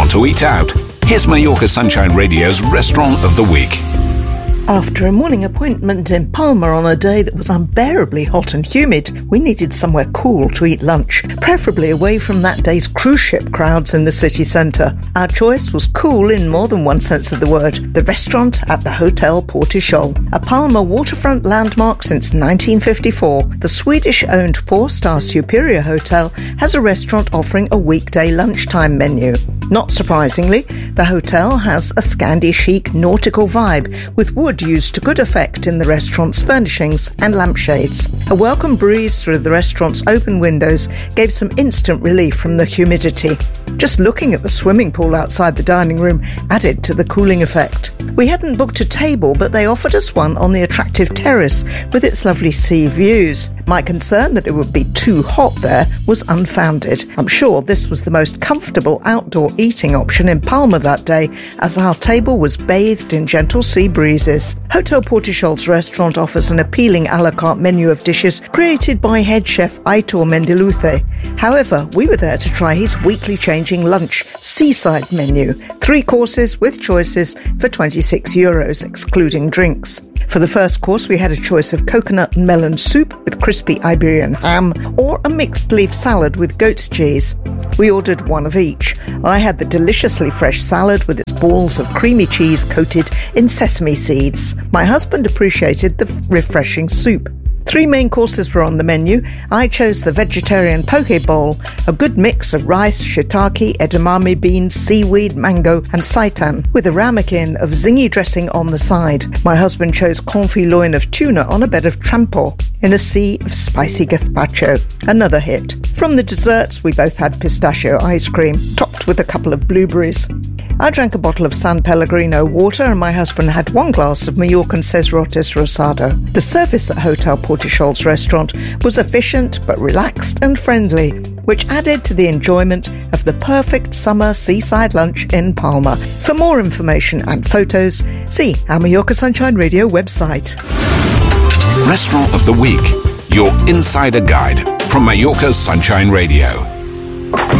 want to eat out? Here's Mallorca Sunshine Radio's Restaurant of the Week. After a morning appointment in Palma on a day that was unbearably hot and humid, we needed somewhere cool to eat lunch, preferably away from that day's cruise ship crowds in the city centre. Our choice was cool in more than one sense of the word, the restaurant at the Hotel Portichol, a Palma waterfront landmark since 1954. The Swedish-owned 4-star Superior Hotel has a restaurant offering a weekday lunchtime menu. Not surprisingly, the hotel has a Scandi chic nautical vibe, with wood used to good effect in the restaurant's furnishings and lampshades. A welcome breeze through the restaurant's open windows gave some instant relief from the humidity. Just looking at the swimming pool outside the dining room added to the cooling effect. We hadn't booked a table, but they offered us one on the attractive terrace with its lovely sea views. My concern that it would be too hot there was unfounded. I'm sure this was the most comfortable outdoor eating option in Palma that day, as our table was bathed in gentle sea breezes. Hotel Portichol's restaurant offers an appealing a la carte menu of dishes created by head chef Aitor Mendiluce. However, we were there to try his weekly changing lunch seaside menu, 3 courses with choices for €26, excluding drinks. For the first course, we had a choice of coconut and melon soup with crispy Iberian ham or a mixed leaf salad with goat's cheese. We ordered one of each. I had the deliciously fresh salad with its balls of creamy cheese coated in sesame seeds. My husband appreciated the refreshing soup. 3 main courses were on the menu. I chose the vegetarian poke bowl, a good mix of rice, shiitake, edamame beans, seaweed, mango and seitan, with a ramekin of zingy dressing on the side. My husband chose confit loin of tuna on a bed of trampo in a sea of spicy gazpacho. Another hit. From the desserts, we both had pistachio ice cream, topped with a couple of blueberries. I drank a bottle of San Pellegrino water and my husband had 1 glass of Mallorcan Cesrotes Rosado. The service at Hotel Portichol's restaurant was efficient but relaxed and friendly, which added to the enjoyment of the perfect summer seaside lunch in Palma. For more information and photos, see our Mallorca Sunshine Radio website. Restaurant of the Week, your insider guide from Mallorca's Sunshine Radio.